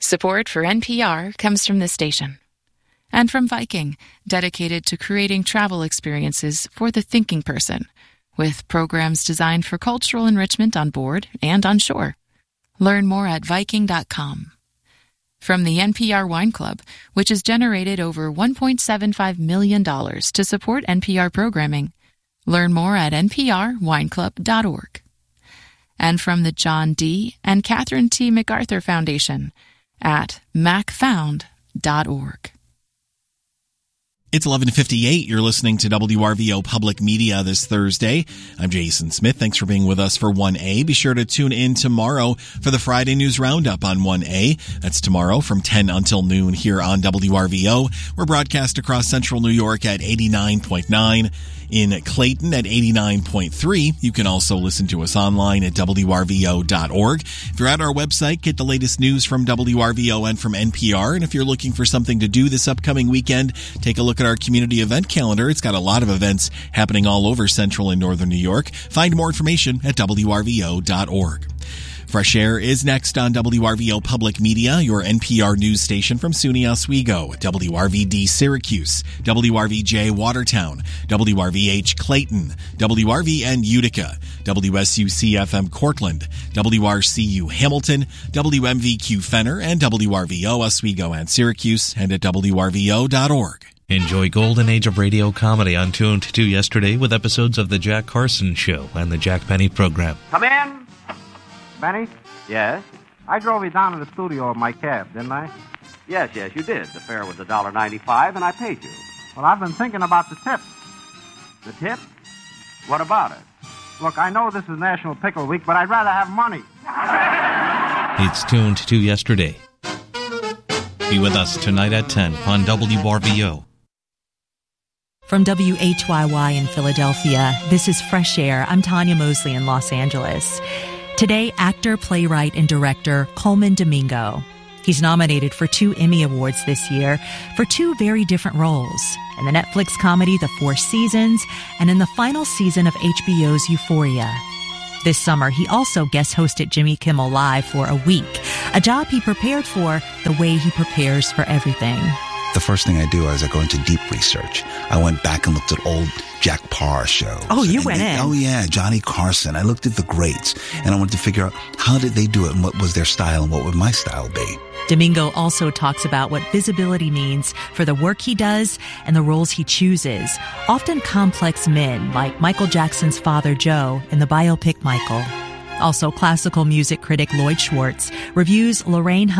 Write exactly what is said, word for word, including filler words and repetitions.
Support for N P R comes from this station. And from Viking, dedicated to creating travel experiences for the thinking person, with programs designed for cultural enrichment on board and on shore. Learn more at Viking dot com. From the N P R Wine Club, which has generated over one point seven five million dollars to support N P R programming. Learn more at N P R wine club dot org. And from the John D. and Catherine T. MacArthur Foundation at mac found dot org. It's eleven fifty-eight. You're listening to W R V O Public Media this Thursday. I'm Jason Smith. Thanks for being with us for one A. Be sure to tune in tomorrow for the Friday News Roundup on one A. That's tomorrow from ten until noon here on W R V O. We're broadcast across central New York at eighty-nine point nine. In Clayton at eighty-nine point three. You can also listen to us online at W R V O dot org. If you're at our website, get the latest news from W R V O and from N P R. And if you're looking for something to do this upcoming weekend, take a look at our community event calendar. It's got a lot of events happening all over central and northern New York. Find more information at W R V O dot org. Fresh Air is next on W R V O Public Media, your N P R news station from SUNY Oswego, W R V D Syracuse, W R V J Watertown, W R V H Clayton, W R V N Utica, W S U C F M Cortland, W R C U Hamilton, W M V Q Fenner, and W R V O Oswego and Syracuse, and at W R V O dot org. Enjoy Golden Age of Radio comedy on Tuned to Yesterday with episodes of The Jack Carson Show and The Jack Penny Program. Come in. Benny? Yes? I drove you down to the studio in my cab, didn't I? Yes, yes, you did. The fare was one dollar ninety-five, and I paid you. Well, I've been thinking about the tip. The tip? What about it? Look, I know this is National Pickle Week, but I'd rather have money. It's Tuned to Yesterday. Be with us tonight at ten on W R V O. From W H Y Y in Philadelphia, this is Fresh Air. I'm Tanya Mosley in Los Angeles. Today, actor, playwright, and director Colman Domingo. He's nominated for two Emmy Awards this year for two very different roles. In the Netflix comedy The Four Seasons and in the final season of H B O's Euphoria. This summer, he also guest hosted Jimmy Kimmel Live for a week, a job he prepared for the way he prepares for everything. The first thing I do is I go into deep research. I went back and looked at old Jack Paar shows. Oh, you and went they, in. Oh, yeah, Johnny Carson. I looked at the greats, and I wanted to figure out how did they do it and what was their style and what would my style be. Domingo also talks about what visibility means for the work he does and the roles he chooses, often complex men like Michael Jackson's father Joe in the biopic Michael. Also, classical music critic Lloyd Schwartz reviews Lorraine